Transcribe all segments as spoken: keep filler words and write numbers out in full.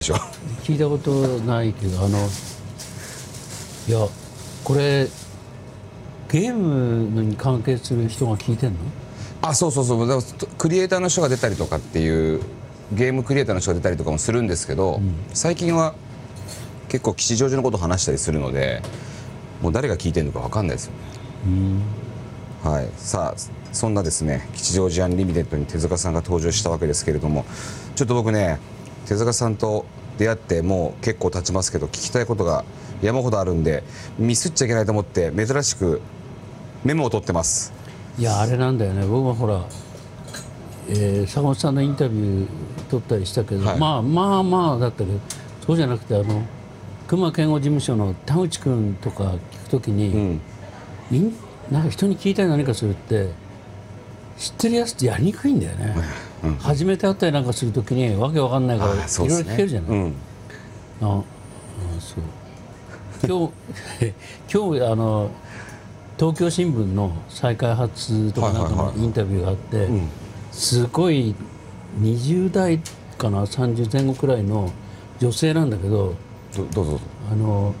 でしょ。 聞いたことないけど、あのいやこれゲームに関係する人が聞いてんの？ あ、そうそうそう。だからクリエイターの人が出たりとかっていうゲームクリエイターの人が出たりとかもするんですけど、うん、最近は結構吉祥寺のことを話したりするので、もう誰が聞いてるのか分かんないですよね。うん、はい。さあそんなですね吉祥寺アンリミテッドに手塚さんが登場したわけですけれども、ちょっと僕ね手塚さんと出会ってもう結構経ちますけど、聞きたいことが山ほどあるんでミスっちゃいけないと思って珍しくメモを取ってます。 いやあれなんだよね、僕はほら、えー、坂本さんのインタビュー取ったりしたけど、はい、まあまあまあだったけど、そうじゃなくてあの熊健吾事務所の田口君とか聞くときに、うん、なんか人に聞いたり何かするって知ってるやつってやりにくいんだよね。うん、初めて会ったりなんかするときにわけわかんないからいろいろ聞けるじゃない。うん、ああそう今日今日あの東京新聞の再開発とかなんかのインタビューがあって、すごいにじゅう代かなさんじゅう前後くらいの女性なんだけど、 ど, どうぞあの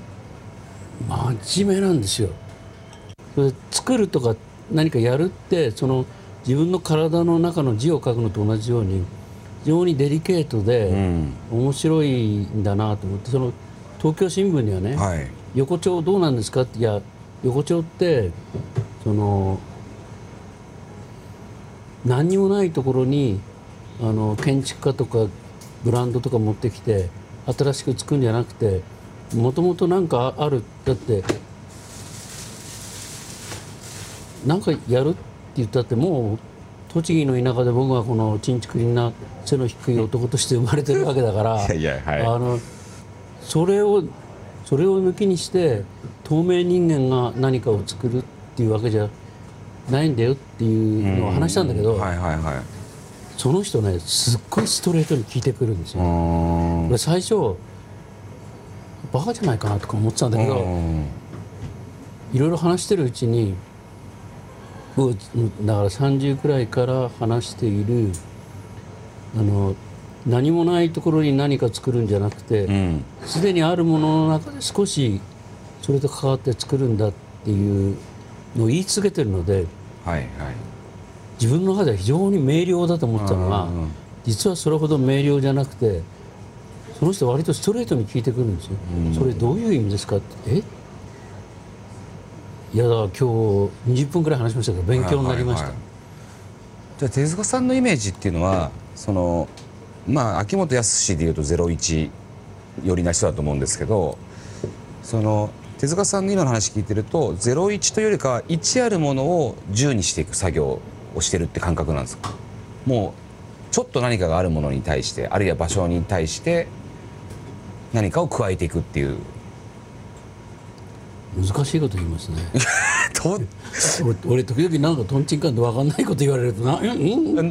真面目なんですよ。それ作るとか何かやるってその自分の体の中の字を書くのと同じように非常にデリケートで面白いんだなと思って、その東京新聞にはね、はい、横丁どうなんですかって、いや横丁ってその何にもないところにあの建築家とかブランドとか持ってきて新しく作るんじゃなくて、もともと何かある、だって何かやるって言ったってもう栃木の田舎で僕はこのちんちくりんな背の低い男として生まれてるわけだからあのそれをそれを抜きにして透明人間が何かを作るっていうわけじゃないんだよっていうのを話したんだけど、その人ねすっごいストレートに聞いてくるんですよ。俺最初バカじゃないかなとか思ってたんだけど、いろいろ話してるうちにだからさんじゅうくらいから話しているあの何もないところに何か作るんじゃなくて、すで、うん、にあるものの中で少しそれと関わって作るんだっていうのを言い続けてるので、はいはい、自分の中では非常に明瞭だと思ってたのが、実はそれほど明瞭じゃなくて、その人割とストレートに聞いてくるんですよ。うん、それどういう意味ですかって、えいやだから今日にじゅっぷんくらい話しましたけど勉強になりました。はいはいはい、 じゃあ手塚さんのイメージっていうのはそのまあ秋元康でいうとゼロイチ寄りな人だと思うんですけど、その手塚さんの今の話聞いてるとゼロイチというよりかはいちあるものをじゅうにしていく作業をしてるって感覚なんですか？もうちょっと何かがあるものに対して、あるいは場所に対して何かを加えていくっていう。 難しいこと言いますね。俺, 俺時々なんかとんちんかんで分かんないこと言われるとな、うん、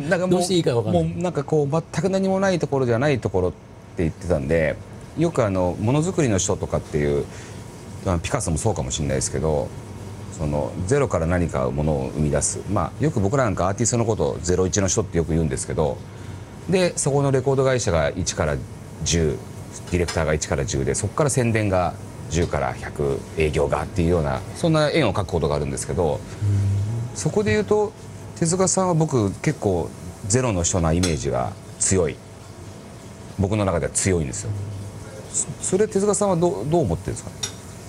なんかどうしていいか分かんない。 もうなんかこう全く何もないところじゃないところって言ってたんで、よくあのものづくりの人とかっていうピカソもそうかもしれないですけど、そのゼロから何かものを生み出す、まあよく僕らなんかアーティストのことをゼロイチの人ってよく言うんですけど、でそこのレコード会社がいちからじゅう、ディレクターがいちからじゅうで、そこから宣伝がじゅうからひゃく、営業がっていうようなそんな円を描くことがあるんですけど、そこで言うと手塚さんは僕結構ゼロの人なイメージが強い、僕の中では強いんですよ。それ手塚さんはど う, どう思ってるんですかね？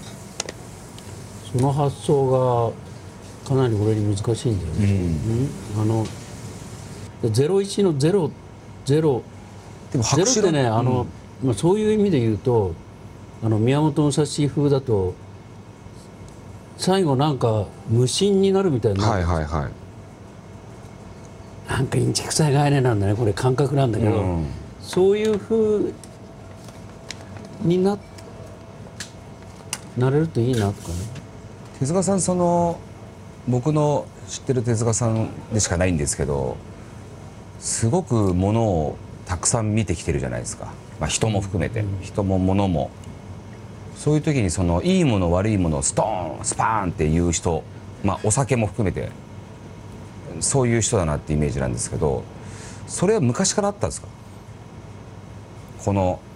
その発想がかなり俺に難しいんだよね。うん、あのゼロイチのゼロゼロでもゼロってね、あの、うん、まあ、そういう意味で言うとあの宮本武蔵風だと最後なんか無心になるみたいな、はいはいはい、なんかインチキ臭い概念なんだね、これ感覚なんだけど、うん、そういう風に な, なれるといいなとかね。 手塚さん、その僕の知ってる手塚さんでしかないんですけど、すごくものをたくさん見てきてるじゃないですか、まあ、人も含めて、うん、人も物も。そういう時にそのいいもの悪いものをストーンスパーンっていう人、まあお酒も含めてそういう人だなってイメージなんですけど、それは昔からあったんですか？ この